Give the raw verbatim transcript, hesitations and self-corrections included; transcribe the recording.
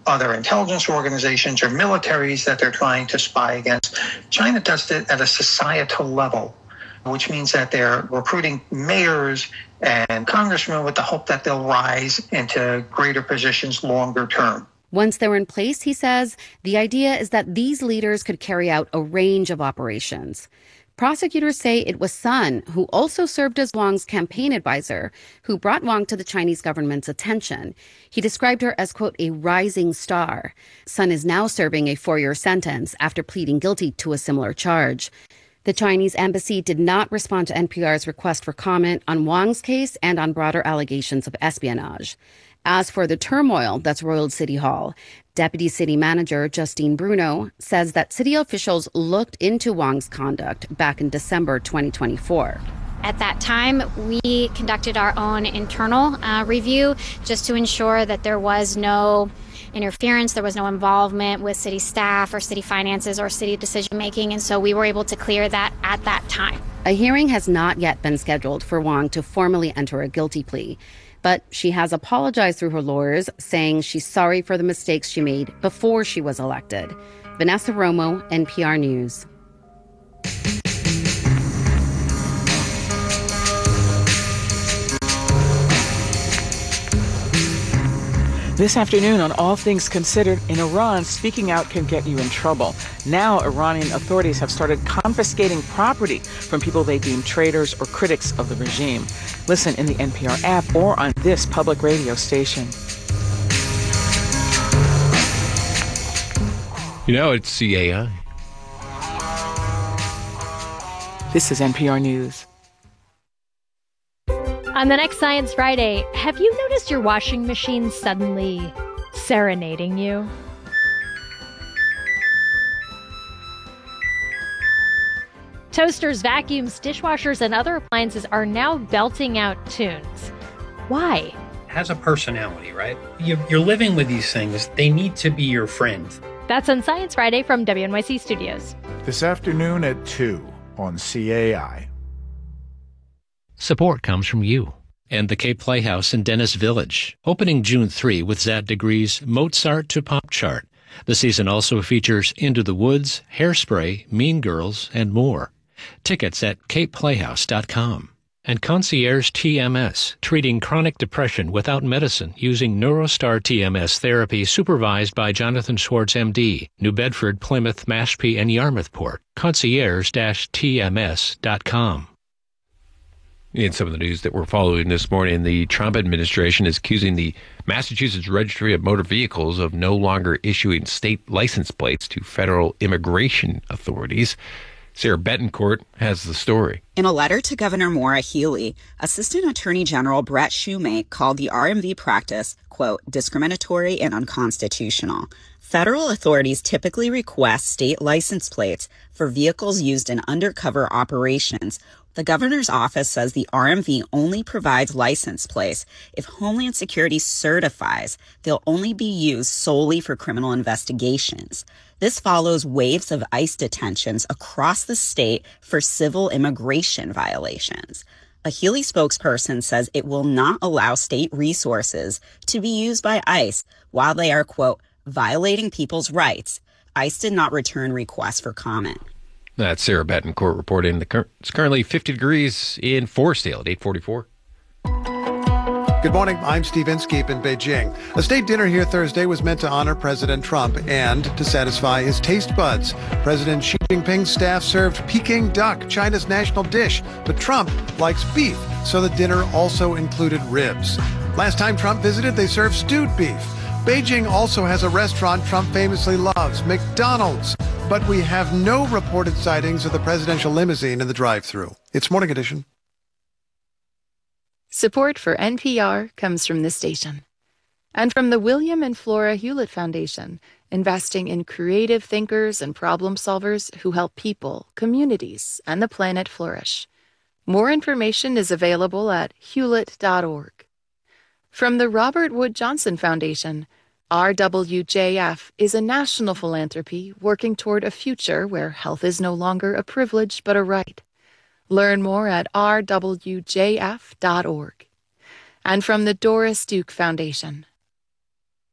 other intelligence organizations or militaries that they're trying to spy against. China does it at a societal level, which means that they're recruiting mayors and congressmen with the hope that they'll rise into greater positions longer term. Once they're in place, he says, the idea is that these leaders could carry out a range of operations. Prosecutors say it was Sun, who also served as Wang's campaign advisor, who brought Wang to the Chinese government's attention. He described her as, quote, a rising star. Sun is now serving a four-year sentence after pleading guilty to a similar charge. The Chinese embassy did not respond to N P R's request for comment on Wang's case and on broader allegations of espionage. As for the turmoil that's roiled City Hall, Deputy City Manager Justine Bruno says that city officials looked into Wang's conduct back in December twenty twenty-four. At that time, we conducted our own internal uh, review just to ensure that there was no interference, there was no involvement with city staff or city finances or city decision making, and so we were able to clear that at that time. A hearing has not yet been scheduled for Wang to formally enter a guilty plea, but she has apologized through her lawyers, saying she's sorry for the mistakes she made before she was elected. Vanessa Romo, N P R News. This afternoon on All Things Considered, in Iran, speaking out can get you in trouble. Now, Iranian authorities have started confiscating property from people they deem traitors or critics of the regime. Listen in the N P R app or on this public radio station. You know, it's C A I. This is N P R News. On the next Science Friday, have you noticed your washing machine suddenly serenading you? Toasters, vacuums, dishwashers, and other appliances are now belting out tunes. Why? Has a personality, right? You're living with these things. They need to be your friend. That's on Science Friday from W N Y C Studios. This afternoon at two on C A I. Support comes from you and the Cape Playhouse in Dennis Village, opening June third with Zad Degree's Mozart to Pop chart. The season also features Into the Woods, Hairspray, Mean Girls, and more. Tickets at cape playhouse dot com. And Concierge T M S, treating chronic depression without medicine using Neurostar T M S therapy supervised by Jonathan Schwartz, M D, New Bedford, Plymouth, Mashpee, and Yarmouthport. concierge dash T M S dot com. In some of the news that we're following this morning, the Trump administration is accusing the Massachusetts Registry of Motor Vehicles of no longer issuing state license plates to federal immigration authorities. Sarah Betancourt has the story. In a letter to Governor Maura Healey, Assistant Attorney General Brett Shumate called the R M V practice, quote, discriminatory and unconstitutional. Federal authorities typically request state license plates for vehicles used in undercover operations. The governor's office says the R M V only provides license plates if Homeland Security certifies they'll only be used solely for criminal investigations. This follows waves of ICE detentions across the state for civil immigration violations. A Healey spokesperson says it will not allow state resources to be used by ICE while they are, quote, violating people's rights. ICE did not return requests for comment. That's Sarah Betancourt reporting. It's currently fifty degrees in Forestdale at eight forty-four. Good morning. I'm Steve Inskeep in Beijing. A state dinner here Thursday was meant to honor President Trump and to satisfy his taste buds. President Xi Jinping's staff served Peking duck, China's national dish, but Trump likes beef, so the dinner also included ribs. Last time Trump visited, they served stewed beef. Beijing also has a restaurant Trump famously loves, McDonald's. But we have no reported sightings of the presidential limousine in the drive-thru. It's Morning Edition. Support for N P R comes from this station and from the William and Flora Hewlett Foundation, investing in creative thinkers and problem solvers who help people, communities, and the planet flourish. More information is available at hewlett dot org. From the Robert Wood Johnson Foundation, R W J F is a national philanthropy working toward a future where health is no longer a privilege but a right. Learn more at r w j f dot org. And from the Doris Duke Foundation,